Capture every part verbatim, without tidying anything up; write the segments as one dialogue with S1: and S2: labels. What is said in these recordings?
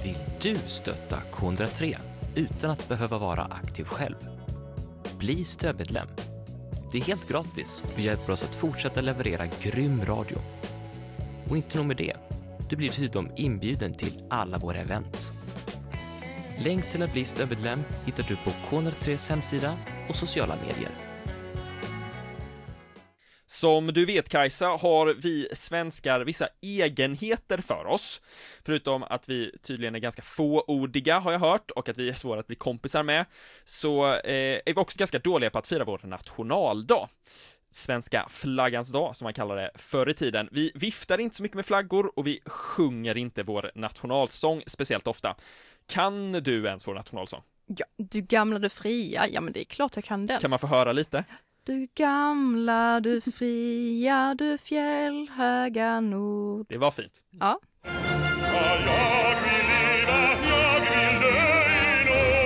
S1: Vill du stötta K ett noll tre utan att behöva vara aktiv själv? Bli stödmedlem. Det är helt gratis och hjälper oss att fortsätta leverera grym radio. Och inte nog med det, du blir dessutom inbjuden till alla våra event. Länk till att bli stödmedlem hittar du på K ett noll tres hemsida och sociala medier.
S2: Som du vet, Kajsa, har vi svenskar vissa egenheter för oss. Förutom att vi tydligen är ganska fåordiga, har jag hört, och att vi är svåra att bli kompisar med, så eh, är vi också ganska dåliga på att fira vår nationaldag. Svenska flaggans dag, som man kallar det förr i tiden. Vi viftar inte så mycket med flaggor och vi sjunger inte vår nationalsång speciellt ofta. Kan du ens vår nationalsång?
S3: Ja, du gamla, du fria. Ja, men det är klart jag kan den.
S2: Kan man få höra lite?
S3: Du gamla, du fria, du fjällhöga nord.
S2: Det var fint.
S3: Ja.
S4: Ja, jag vill leva, jag vill dö i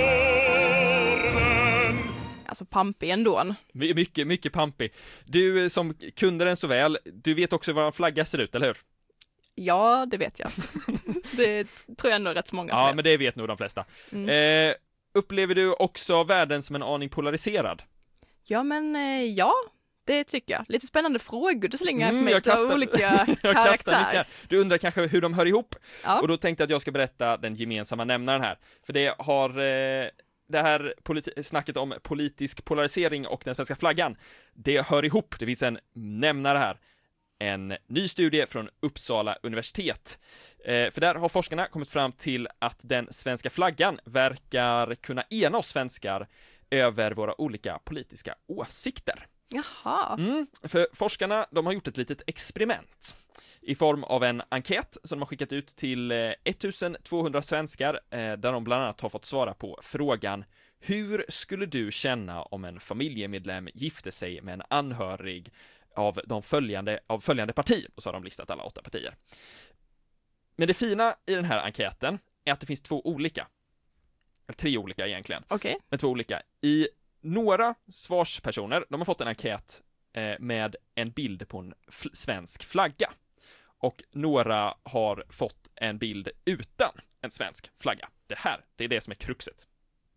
S4: Norden.
S3: Alltså pampig ändå.
S2: My- mycket, mycket pampig. Du som kunde den så väl, du vet också hur vår flagga ser ut, eller hur?
S3: Ja, det vet jag. Det tror jag ändå rätt många
S2: Ja,
S3: vet.
S2: men det vet nog de flesta.
S3: Mm.
S2: Eh, upplever du också världen som en aning polariserad?
S3: Ja, men eh, ja, det tycker jag. Lite spännande frågor du slänger
S2: Mm,
S3: på mig
S2: jag kastar-
S3: av olika
S2: Jag kastar
S3: karaktärer.
S2: mycket. Du undrar kanske hur de hör ihop.
S3: Ja.
S2: Och då tänkte jag att jag ska berätta den gemensamma nämnaren här. För det har eh, det här politi- snacket om politisk polarisering och den svenska flaggan, det hör ihop. Det finns en nämnare här. En ny studie från Uppsala universitet. Eh, för där har forskarna kommit fram till att den svenska flaggan verkar kunna ena oss svenskar över våra olika politiska åsikter.
S3: Jaha.
S2: Mm, för forskarna, de har gjort ett litet experiment i form av en enkät som de har skickat ut till eh, ettusentvåhundra svenskar, eh, där de bland annat har fått svara på frågan: hur skulle du känna om en familjemedlem gifte sig med en anhörig av de följande, av följande parti? Och så har de listat alla åtta partier. Men det fina i den här enkäten är att det finns två olika, eller tre olika egentligen,
S3: Okej.
S2: men två olika. I några svarspersoner, de har fått en enkät eh, med en bild på en fl- svensk flagga. Och några har fått en bild utan en svensk flagga. Det här, det är det som är kruxet.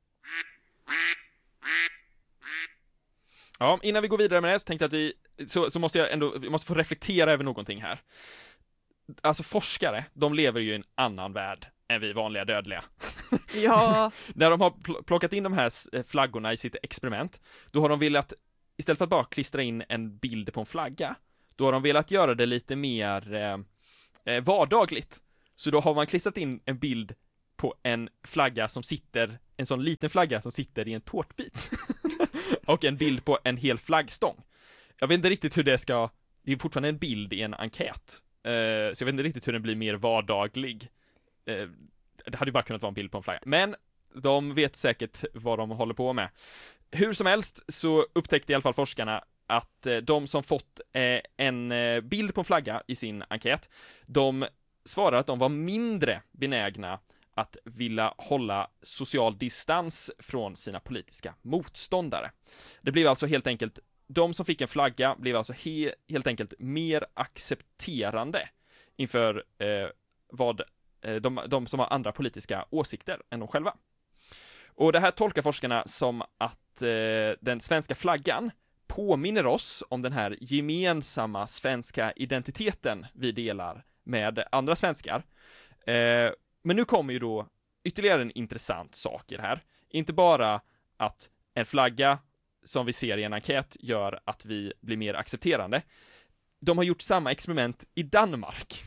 S2: Ja, innan vi går vidare med det så tänkte jag att vi, så, så måste jag ändå, vi måste få reflektera över någonting här. Alltså forskare, de lever ju i en annan värld än vi vanliga dödliga.
S3: Ja.
S2: När de har pl- plockat in de här s- flaggorna i sitt experiment, då har de velat, istället för att bara klistra in en bild på en flagga, då har de velat göra det lite mer eh, eh, vardagligt. Så då har man klistrat in en bild på en flagga som sitter, en sån liten flagga som sitter i en tårtbit. Och en bild på en hel flaggstång. Jag vet inte riktigt hur det ska, det är fortfarande en bild i en enkät. Eh, så jag vet inte riktigt hur den blir mer vardaglig. Eh, det hade ju bara kunnat vara en bild på en flagga. Men de vet säkert vad de håller på med. Hur som helst så upptäckte i alla fall forskarna att eh, de som fått eh, en eh, bild på en flagga i sin enkät, de svarar att de var mindre benägna att vilja hålla social distans från sina politiska motståndare. Det blev alltså helt enkelt, de som fick en flagga blev alltså he, helt enkelt mer accepterande inför eh, vad eh, de, de som har andra politiska åsikter än de själva. Och det här tolkar forskarna som att eh, den svenska flaggan påminner oss om den här gemensamma svenska identiteten vi delar med andra svenskar. Eh, men nu kommer ju då ytterligare en intressant sak i det här. Inte bara att en flagga som vi ser i en enkät gör att vi blir mer accepterande. De har gjort samma experiment i Danmark.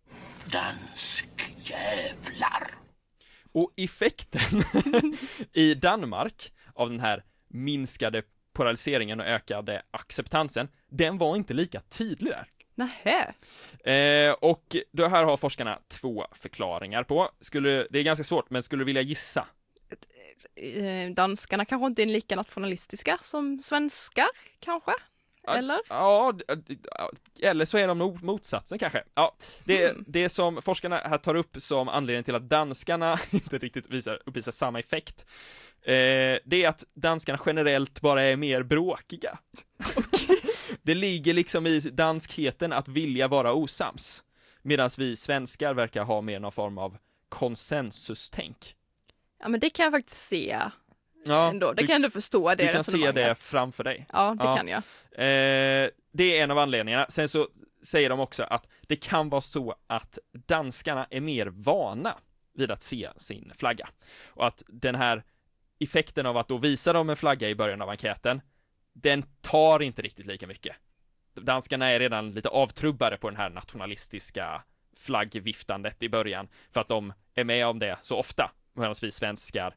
S4: Dansk jävlar.
S2: Och effekten i Danmark av den här minskade polariseringen och ökade acceptansen, den var inte lika tydlig där.
S3: Nähä.
S2: Eh, och då här har forskarna två förklaringar på. Skulle, det är ganska svårt, men skulle du vilja gissa?
S3: Eh, Danskarna kanske inte är lika nationalistiska som svenskar, kanske? Eller?
S2: Ja, d- d- eller så är de nog motsatsen kanske. Ja, det,
S3: Mm.
S2: det som forskarna här tar upp som anledning till att danskarna inte riktigt visar, uppvisar samma effekt, eh, det är att danskarna generellt bara är mer bråkiga. Det ligger liksom i danskheten att vilja vara osams, medan vi svenskar verkar ha mer någon form av konsensustänk.
S3: Ja, men det kan jag faktiskt se
S2: Ja,
S3: ändå. Det
S2: du,
S3: kan jag ändå förstå det
S2: du kan se det
S3: resonemanget.
S2: framför dig.
S3: Ja, det
S2: Ja.
S3: kan jag.
S2: Eh, det är en av anledningarna. Sen så säger de också att det kan vara så att danskarna är mer vana vid att se sin flagga. Och att den här effekten av att då visa dem en flagga i början av enkäten, den tar inte riktigt lika mycket. Danskarna är redan lite avtrubbade på den här nationalistiska flaggviftandet i början, för att de är med om det så ofta, medan vi svenskar,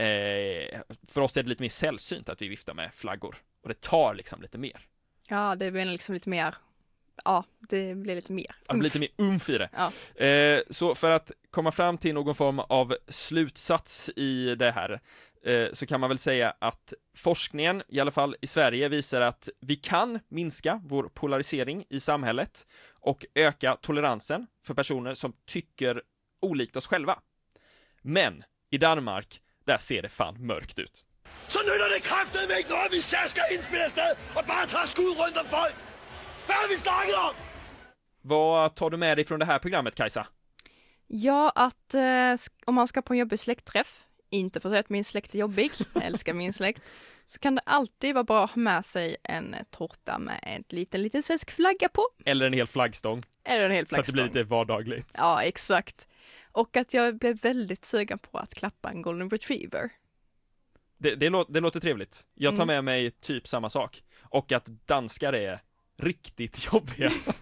S2: eh, för oss är det lite mer sällsynt att vi viftar med flaggor. Och det tar liksom lite mer.
S3: Ja, det blir liksom lite mer, ja, det blir lite mer.
S2: Ja, det blir lite mer umf i det.
S3: Ja.
S2: Eh, så för att komma fram till någon form av slutsats i det här, eh, så kan man väl säga att forskningen, i alla fall i Sverige, visar att vi kan minska vår polarisering i samhället och öka toleransen för personer som tycker olikt oss själva. Men i Danmark, där ser det fan mörkt ut.
S5: Så nytter det kraftedeme ikke noget, hvis jeg skal indspille afsted og bare tage skud rundt om folk. Hvad er det, vi snakker om?
S2: Vad tar du med dig från det här programmet, Kajsa?
S3: Ja, att eh, sk- om man ska på en jobbig släktträff, inte för att min släkt är jobbig, jag älskar min släkt, så kan det alltid vara bra att ha med sig en tårta med en liten, liten svensk flagga på.
S2: Eller en hel flaggstång,
S3: Eller en hel
S2: så att det
S3: flaggstång.
S2: blir lite vardagligt.
S3: Ja, exakt. Och att jag blev väldigt sugen på att klappa en golden retriever.
S2: Det, det, lå- det låter trevligt. Jag tar
S3: Mm.
S2: med mig typ samma sak. Och att danskar är riktigt jobbiga.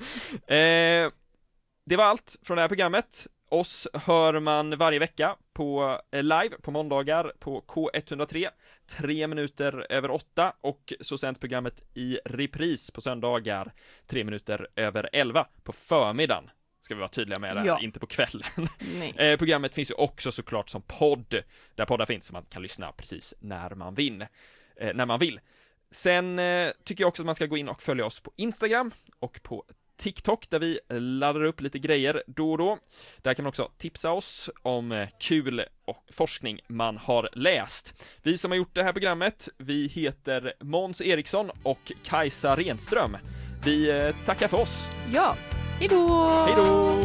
S2: eh, det var allt från det här programmet. Oss hör man varje vecka på eh, live på måndagar på K ett noll tre, tre minuter över åtta, och så sänds programmet i repris på söndagar tre minuter över elva på förmiddagen. Ska vi vara tydliga med det här,
S3: Ja.
S2: inte på kvällen.
S3: Nej.
S2: Eh, programmet finns ju också såklart som podd, där poddar finns, så man kan lyssna precis när man vill. Eh, när man vill. Sen eh, tycker jag också att man ska gå in och följa oss på Instagram och på TikTok, där vi laddar upp lite grejer då och då. Där kan man också tipsa oss om eh, kul och forskning man har läst. Vi som har gjort det här programmet, vi heter Måns Eriksson och Kajsa Renström. Vi eh, tackar för oss.
S3: Ja, hejdå!
S2: Hej då!